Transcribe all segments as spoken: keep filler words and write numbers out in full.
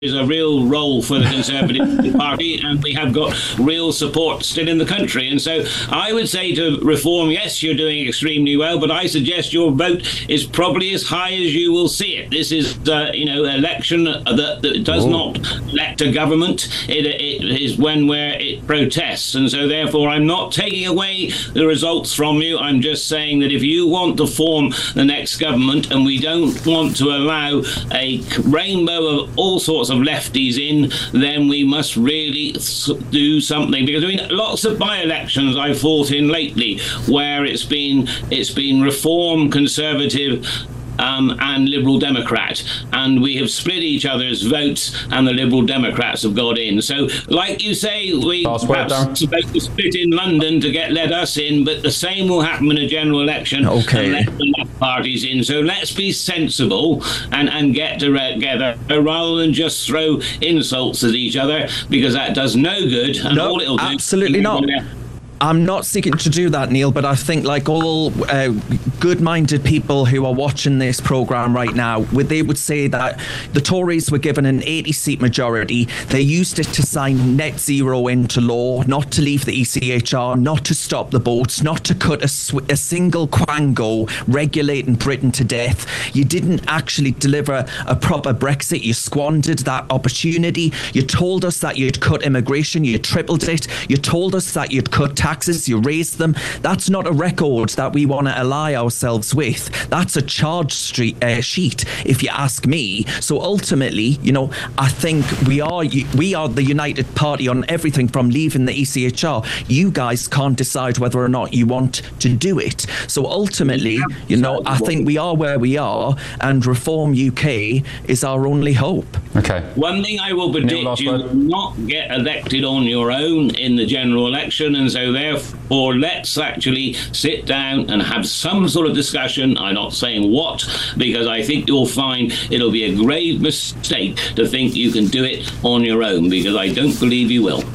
is a real role for the Conservative Party, and we have got real support still in the country. And so I would say to Reform, yes, you're doing extremely well, but I suggest your vote is probably as high as you will see it. This is, uh, you know, election that, that does Whoa. not elect a government. It, it is one where it protests. And so therefore, I'm not taking away the results from you. I'm just saying that if you want to form the next government, and we don't want to allow a rainbow of all sorts of lefties in, then we must really do something. Because I mean, lots of by-elections I've fought in lately where it's been it's been Reform, Conservative Um, and Liberal Democrat, and we have split each other's votes, and the Liberal Democrats have got in. So, like you say, we perhaps supposed to split in London to get let us in, but the same will happen in a general election okay. and let the left parties in. So let's be sensible and, and get together rather than just throw insults at each other, because that does no good. And no, all it'll do absolutely not. I'm not seeking to do that, Neil, but I think like all uh, good-minded people who are watching this programme right now, they would say that the Tories were given an eighty-seat majority. They used it to sign net zero into law, not to leave the E C H R, not to stop the boats, not to cut a, sw- a single quango regulating Britain to death. You didn't actually deliver a proper Brexit. You squandered that opportunity. You told us that you'd cut immigration. You tripled it. You told us that you'd cut tax. Taxes, you raised them. That's not a record that we want to ally ourselves with. That's a charge street, uh, sheet, if you ask me. So ultimately, you know, I think we are we are the united party on everything from leaving the E C H R. You guys can't decide whether or not you want to do it. So ultimately, you know, I think we are where we are, and Reform U K is our only hope. Okay. One thing I will predict, you will not get elected on your own in the general election, and so therefore let's actually sit down and have some sort of discussion. I'm not saying what, because I think you'll find it'll be a grave mistake to think you can do it on your own, because I don't believe you will.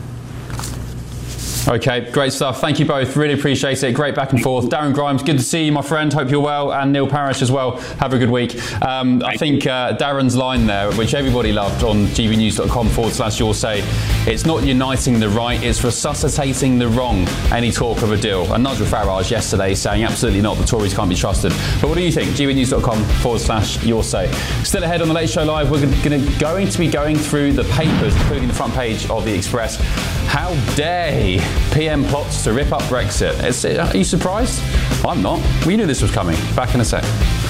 Okay, great stuff. Thank you both. Really appreciate it. Great back and forth. Darren Grimes, good to see you, my friend. Hope you're well. And Neil Parish as well. Have a good week. Um, I think uh, Darren's line there, which everybody loved on gbnews.com forward slash your say, it's not uniting the right, it's resuscitating the wrong. Any talk of a deal. And Nigel Farage yesterday saying absolutely not, the Tories can't be trusted. But what do you think? gbnews.com forward slash your say. Still ahead on the Late Show Live, we're gonna, going to be going through the papers, including the front page of the Express. How dare he? P M plots to rip up Brexit. It's, are you surprised? I'm not. We knew this was coming. Back in a sec.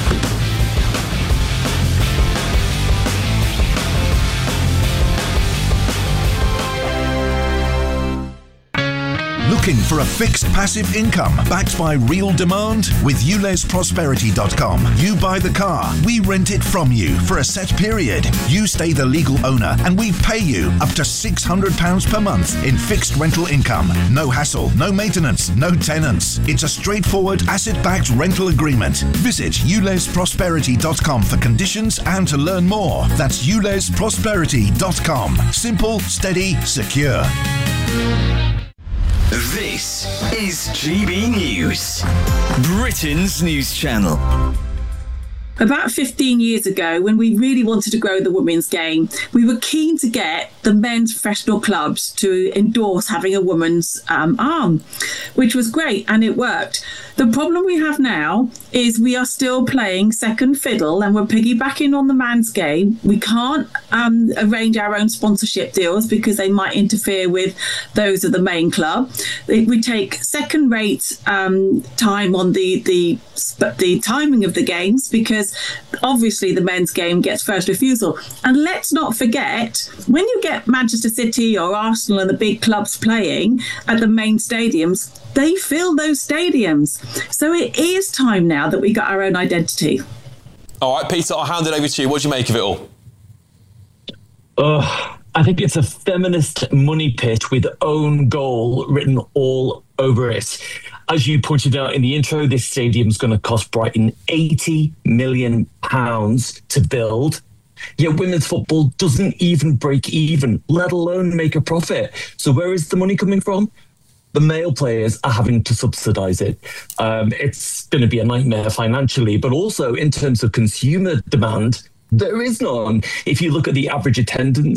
Looking for a fixed passive income backed by real demand? With U Les Prosperity dot com, you buy the car, we rent it from you for a set period. You stay the legal owner and we pay you up to six hundred pounds per month in fixed rental income. No hassle, no maintenance, no tenants. It's a straightforward asset-backed rental agreement. Visit U Les Prosperity dot com for conditions and to learn more. That's U Les Prosperity dot com. Simple, steady, secure. This is G B News, Britain's news channel. About fifteen years ago, when we really wanted to grow the women's game, we were keen to get the men's professional clubs to endorse having a woman's um, arm, which was great, and it worked. The problem we have now is we are still playing second fiddle, and we're piggybacking on the man's game. We can't um, arrange our own sponsorship deals because they might interfere with those of the main club. We take second-rate um, time on the, the the timing of the games because obviously the men's game gets first refusal. And let's not forget, when you get Manchester City or Arsenal and the big clubs playing at the main stadiums, they fill those stadiums. So it is time now that we got our own identity. All right, Peter, I'll hand it over to you. What do you make of it all? Oh, I think it's a feminist money pit with own goal written all over it. As you pointed out in the intro, this stadium's going to cost Brighton eighty million pounds to build. Yet women's football doesn't even break even, let alone make a profit. So where is the money coming from? The male players are having to subsidise it. Um, it's going to be a nightmare financially, but also in terms of consumer demand, There is none. If you look at the average attendance